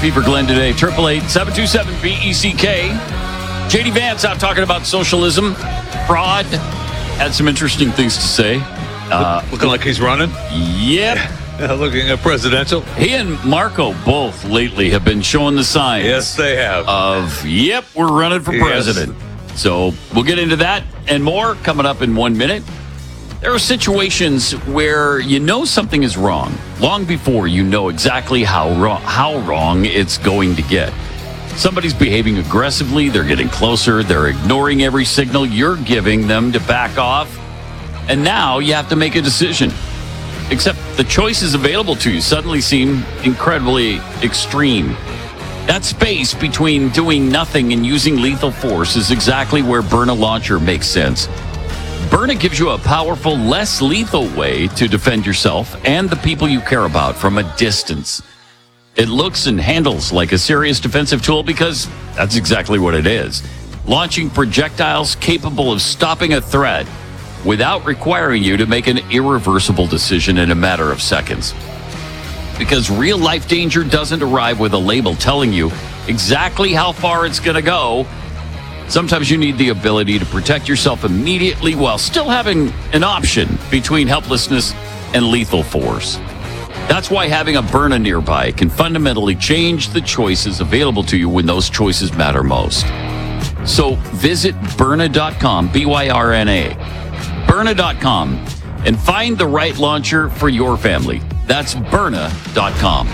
Coffee for Glenn today. 888-727-BECK. JD Vance out talking about socialism, fraud. Had some interesting things to say. Looking like he's running. Yep. Looking at presidential. He and Marco both lately have been showing the signs. Yes, they have. Yep, we're running for president. So we'll get into that and more coming up in 1 minute. There are situations where you know something is wrong long before you know exactly how wrong it's going to get. Somebody's behaving aggressively. They're getting closer. They're ignoring every signal you're giving them to back off. And now you have to make a decision. Except the choices available to you suddenly seem incredibly extreme. That space between doing nothing and using lethal force is exactly where Byrna Launcher makes sense. Byrna gives you a powerful, less lethal way to defend yourself and the people you care about from a distance. It looks and handles like a serious defensive tool because that's exactly what it is. Launching projectiles capable of stopping a threat without requiring you to make an irreversible decision in a matter of seconds. Because real-life danger doesn't arrive with a label telling you exactly how far it's going to go. Sometimes you need the ability to protect yourself immediately while still having an option between helplessness and lethal force. That's why having a Byrna nearby can fundamentally change the choices available to you when those choices matter most. So visit Byrna.com, B-Y-R-N-A, Byrna.com, and find the right launcher for your family. That's Byrna.com.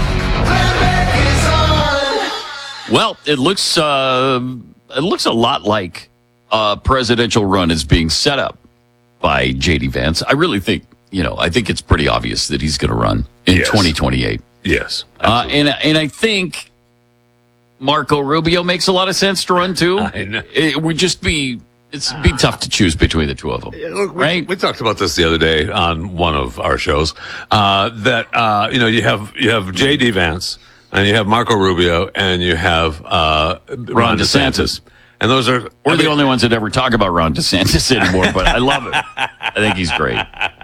Well, it looks a lot like a presidential run is being set up by J.D. Vance. I really think, I think it's pretty obvious that he's going to run in 2028. Yes. And I think Marco Rubio makes a lot of sense to run too. I know. It would just be tough to choose between the two of them. Look, right? We talked about this the other day on one of our shows. You have J.D. Vance and you have Marco Rubio and you have Ron DeSantis. And those are we're the only ones that ever talk about Ron DeSantis anymore, but I love it. I think he's great.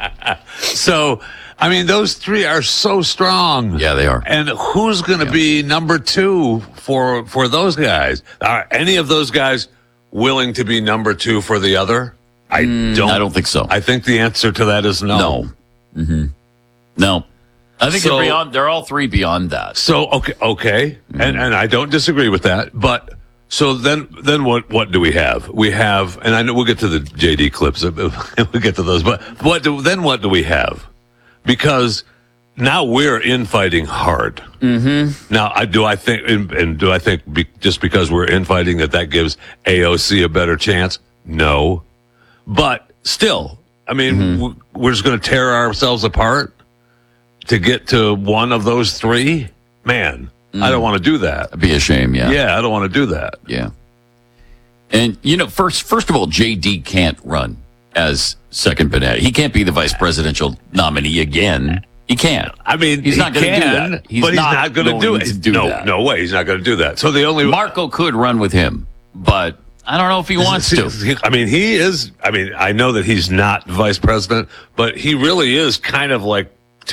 So, those three are so strong. Yeah, they are. And who's going to be number two for those guys? Are any of those guys willing to be number two for the other? I don't think so. I think the answer to that is no. No. Mm-hmm. No. I think they're all three beyond that. So, okay. Mm-hmm. And I don't disagree with that, but so then what do we have? We have, and I know we'll get to the JD clips, we'll get to those, but what do we have? Because now we're infighting hard. Mm-hmm. Now, do I think just because we're infighting that gives AOC a better chance? No. But still, we're just going to tear ourselves apart to get to one of those three? Man. I don't want to do that. It'd be a shame, yeah. Yeah, I don't want to do that. Yeah. And, first of all, J.D. can't run as second banana. He can't be the vice presidential nominee again. He can't. He's not going to do that. He's not going to do it. No way, he's not going to do that. So Marco could run with him, but I don't know if he wants to. He is. I know that he's not vice president, but he really is kind of like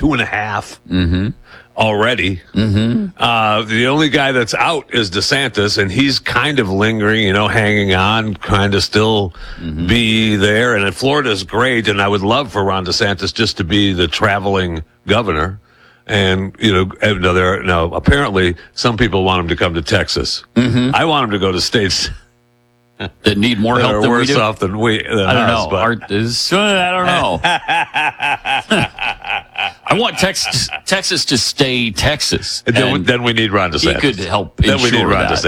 2.5. Already. Mm-hmm. The only guy that's out is DeSantis, and he's kind of lingering, hanging on, kind of still be there. And Florida's great, and I would love for Ron DeSantis just to be the traveling governor. And, apparently some people want him to come to Texas. Mm-hmm. I want him to go to states that need more help than we do. Worse off than we. Than I don't us, know. I don't know. I want Texas to stay Texas. Then we need Ron DeSantis. He could help Then we need ensure Ron that. DeSantis.